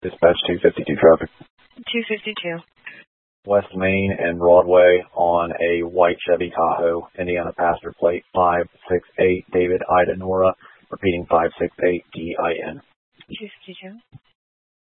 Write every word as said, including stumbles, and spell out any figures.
Dispatch two fifty-two traffic. two fifty-two. West Main and Broadway on a white Chevy Tahoe, Indiana passenger plate five six eight, David Ida Nora, repeating five six eight D I N. two fifty-two.